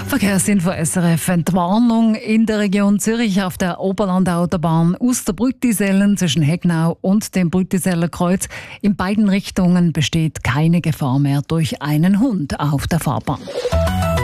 Verkehrsinfo SRF. Entwarnung in der Region Zürich auf der Oberland-Autobahn aus der Brüttisellen zwischen Hegnau und dem Brüttiseller Kreuz. In beiden Richtungen besteht keine Gefahr mehr durch einen Hund auf der Fahrbahn.